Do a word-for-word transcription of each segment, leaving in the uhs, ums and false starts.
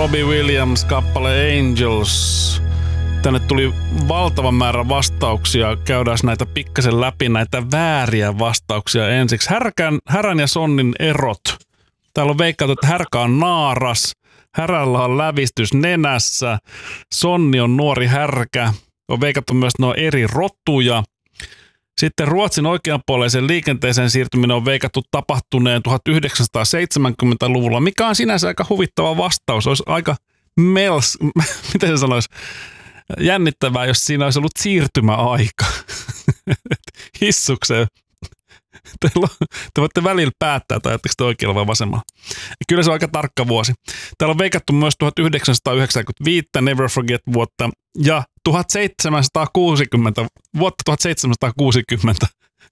Robbie Williams, kappale Angels. Tänne tuli valtava määrä vastauksia. Käydään näitä pikkasen läpi, näitä vääriä vastauksia ensiksi. Härkän, härän ja sonnin erot. Täällä on veikkaatu, että härkä on naaras. Härällä on lävistys nenässä. Sonni on nuori härkä. On veikattu myös, että ne on eri rotuja. Sitten Ruotsin oikeanpuoleisen liikenteeseen siirtyminen on veikattu tapahtuneen tuhatyhdeksänsataaseitsemänkymmentäluvulla, mikä on sinänsä aika huvittava vastaus. Olisi aika mels, miten se sanoisi, jännittävää, jos siinä olisi ollut siirtymäaika hissukseen. Te voitte välillä päättää, tai ajatteko te oikealla vai vasemmalla. Kyllä se on aika tarkka vuosi. Täällä on veikattu myös tuhatyhdeksänsataayhdeksänkymmentäviisi, Never Forget vuotta, ja tuhatseitsemänsataakuusikymmentä, vuotta tuhatseitsemänsataakuusikymmentä.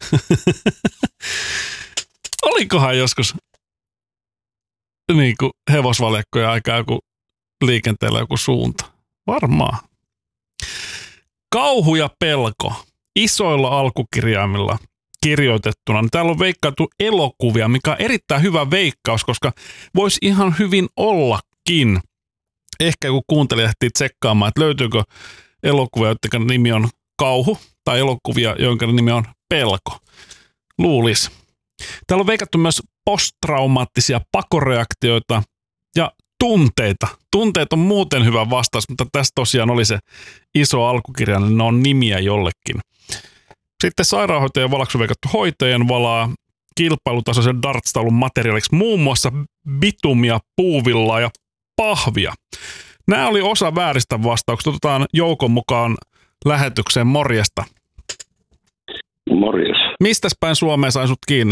Olikohan joskus niin kuin hevosvaljakkoja aikaa joku liikenteellä joku suunta? Varmaan. Kauhu ja pelko. Isoilla alkukirjaimilla kirjoitettuna. Täällä on veikkailtu elokuvia, mikä on erittäin hyvä veikkaus, koska voisi ihan hyvin ollakin. Ehkä kun kuuntelija ehtii tsekkaamaan, että löytyykö elokuvia, joiden nimi on kauhu, tai elokuvia, jonka nimi on pelko. Luulisi. Täällä on veikattu myös posttraumaattisia pakoreaktioita ja tunteita. Tunteet on muuten hyvä vastaus, mutta tässä tosiaan oli se iso alkukirja, niin ne on nimiä jollekin. Sitten sairaanhoitajan valaksi on veikattu hoitajan valaa, kilpailutasoisen darts-taulun materiaaliksi muun muassa bitumia, puuvillaa ja pahvia. Nämä oli osa vääristä vastauksista. Otetaan joukon mukaan lähetykseen. Morjesta. Morjes. Mistäs päin Suomeen sai sut kiinni?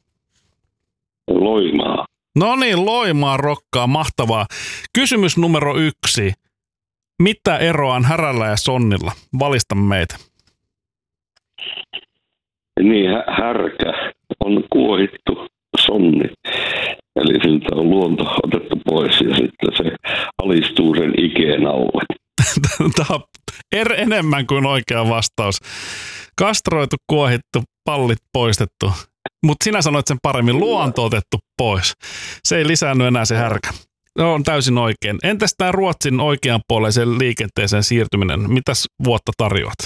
Loimaa. No niin, Loimaa rokkaa. Mahtavaa. Kysymys numero yksi. Mitä eroa on härällä ja sonnilla? Valista meitä. Niin, hä- härkä on kuohittu sonni. Eli siltä on luonto otettu pois ja sitten se alistuu sen ikeen alle. Tämä on er enemmän kuin oikea vastaus. Kastroitu, kuohittu, pallit poistettu. Mutta sinä sanoit sen paremmin, luonto otettu pois. Se ei lisäänny enää se härkä. Se on täysin oikein. Entäs tämä Ruotsin oikeanpuoleisen liikenteeseen siirtyminen? Mitäs vuotta tarjoat?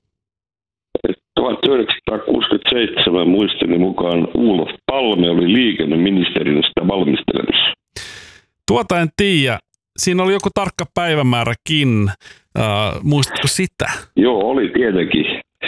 tuhatyhdeksänsataakuusikymmentäseitsemän muistini mukaan Olof Palme oli liikenneministerinä sitä valmistelemassa. Tuota en tiedä. Siinä oli joku tarkka päivämääräkin. Uh, muistatko sitä? Joo, oli tietenkin.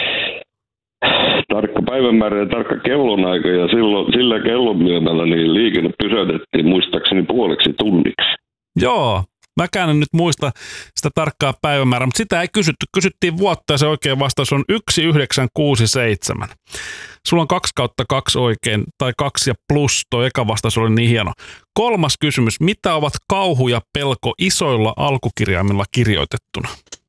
Tarkka päivämäärä ja tarkka kellonaika ja silloin, sillä kellon myömällä niin liikenne pysäytettiin muistaakseni puoleksi tunniksi. Joo. Mäkään en nyt muista sitä tarkkaa päivämäärää, mutta sitä ei kysytty. Kysyttiin vuotta ja se oikea vastaus on yksi yhdeksän kuusi seitsemän. Sulla on kaksi kautta kaksi oikein, tai kaksi ja plus, tuo eka vastaus oli niin hieno. Kolmas kysymys, mitä ovat kauhu ja pelko isoilla alkukirjaimilla kirjoitettuna?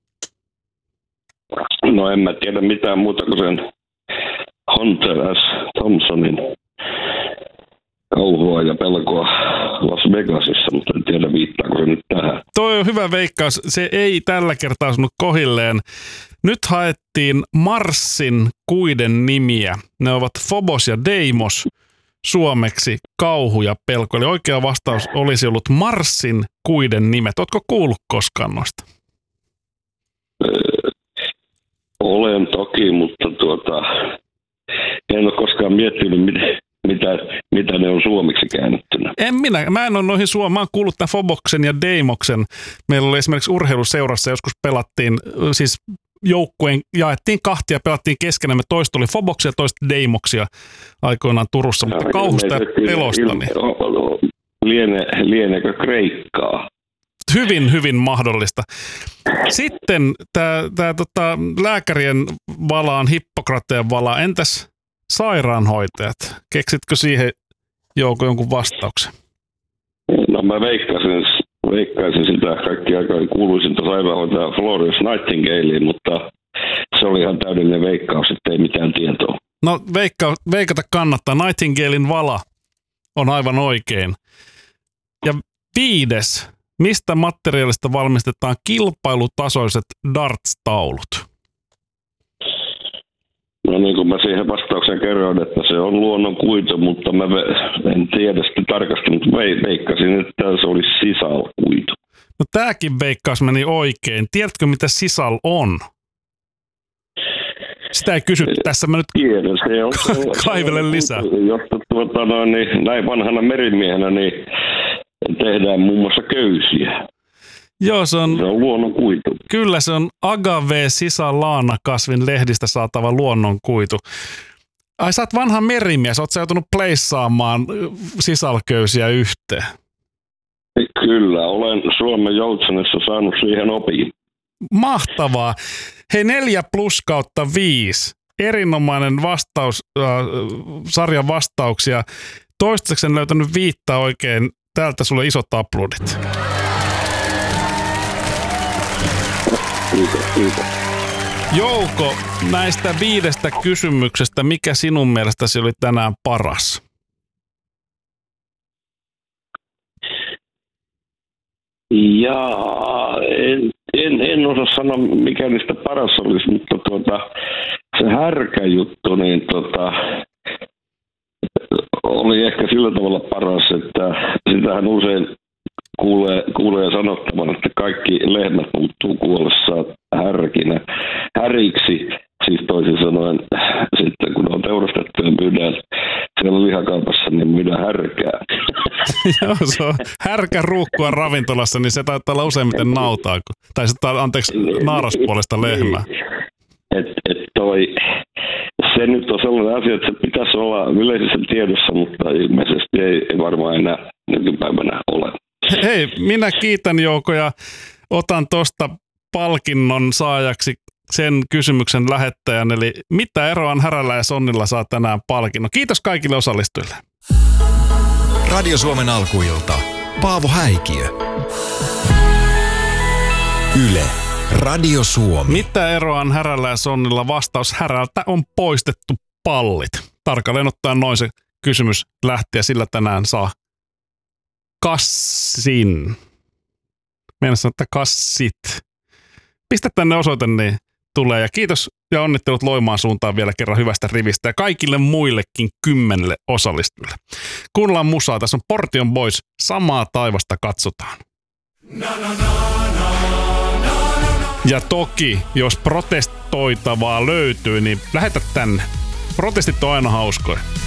No en mä tiedä mitään muuta kuin sen Hunter S. Thompsonin kauhua ja pelkoa Las Vegasissa, mutta en tiedä viittaako se nyt tähän. Toi on hyvä veikkaus. Se ei tällä kertaa asunut kohilleen. Nyt haettiin Marsin kuiden nimiä. Ne ovat Phobos ja Deimos suomeksi kauhu ja pelko. Eli oikea vastaus olisi ollut Marsin kuiden nimet. Ootko kuullut koskaan noista? Öö, olen toki, mutta tuota, en ole koskaan miettinyt, miten... Mitä, mitä ne on suomeksi käännettynä? En minä. Mä en ole noihin suomaan. Mä oon kuullut tämän Phoboksen ja Deimoksen. Meillä oli esimerkiksi urheiluseurassa, joskus pelattiin, siis joukkueen jaettiin kahtia, pelattiin keskenään. Me toista oli Phoboksia ja toista Deimoksia aikoinaan Turussa, mutta kauhusta ja pelosta. Niin. Liene, lieneekö Kreikkaa? Hyvin, hyvin mahdollista. Sitten tämä tota, lääkärien valaan, Hippokrateen valaa. Entäs sairaanhoitajat? Keksitkö siihen Jouko jonkun vastauksen? No mä veikkaisin, veikkaisin sitä kaikki aikaa kuuluisinta sairaanhoitaja Florence Nightingalea, mutta se oli ihan täydellinen veikkaus, ettei mitään tietoa. No veikka, veikata kannattaa. Nightingalein vala on aivan oikein. Ja viides. Mistä materiaalista valmistetaan kilpailutasoiset darts-taulut? No niin kuin mä siihen vastauksen kerroin, että se on luonnon kuitu, mutta mä en tiedä sitä tarkasti, mutta veikkasin, että se olisi sisälkuitu. No tääkin veikkaus meni oikein. Tiedätkö, mitä sisal on? Sitä ei kysytty. Tässä mä nyt Tiedän, se on, se on, kaivelen lisää. Josta tuota, no, niin, näin vanhana merimiehenä niin tehdään muun muassa köysiä. Joo, se on, se on luonnonkuitu. Kyllä, se on agave sisalana kasvin lehdistä saatava luonnonkuitu. Ai sä oot vanha merimies, oot sä joutunut pleissaamaan sisalköysiä yhteen? Kyllä, olen Suomen Joutsenessa saanut siihen opin. Mahtavaa. Hei, neljä plus kautta viisi. Erinomainen vastaus, äh, sarjan vastauksia. Toistaiseksi en löytänyt viittaa oikein. Täältä sulle isot aplodit. Kiitos, kiitos. Jouko, näistä viidestä kysymyksestä, mikä sinun mielestäsi oli tänään paras? Jaa, en, en, en osaa sanoa, mikä niistä paras olisi, mutta tuota, se härkäjuttu, niin tota, oli ehkä sillä tavalla paras, että sitähän usein kuulee, kuulee sanottavan, että kaikki lehmät muuttuu kuollessaan härkinä, häriksi. Siis toisin sanoen, sitten kun on teurastettu ja myydään siellä lihakaupassa, niin myydään härkää. Joo, se on härkäruukkua ravintolassa, niin se taitaa olla useimmiten nautaa, tai se taitaa, anteeksi, naaraspuolesta lehmää. Et, et toi, se nyt on sellainen asia, että se pitäisi olla yleisessä tiedossa, mutta ilmeisesti ei varmaan enää nykypäivänä ole. Hei, minä kiitän Jouko ja otan tuosta palkinnon saajaksi sen kysymyksen lähettäjän, eli mitä eroa Härällä ja Sonnilla saa tänään palkinnon. Kiitos kaikille osallistujille. Radio Suomen alkuilta. Paavo Häikiö. Yle. Radio Suomi. Mitä eroa on Härällä ja Sonnilla? Vastaus: Härältä on poistettu pallit. Tarkalleen ottaen noin se kysymys lähti ja sillä tänään saa kassin. Meidän sanoa, että kassit. Pistä tänne osoite, niin tulee. Ja kiitos ja onnittelut Loimaan suuntaan vielä kerran hyvästä rivistä ja kaikille muillekin kymmenelle osallistujille. Kuunnellaan musaa. Tässä on Portion Boys. Samaa taivasta katsotaan. Na, na, na, na, na, na. Ja toki, jos protestoitavaa löytyy, niin lähetä tänne. Protestit on aina hauskoja.